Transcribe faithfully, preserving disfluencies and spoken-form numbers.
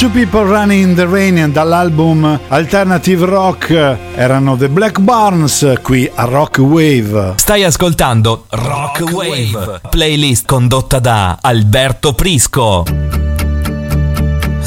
Two People Running in the Rain dall'album Alternative Rock erano The Black Barnes qui a Rock Wave. Stai ascoltando Rock, Rock Wave, Wave, playlist condotta da Alberto Prisco.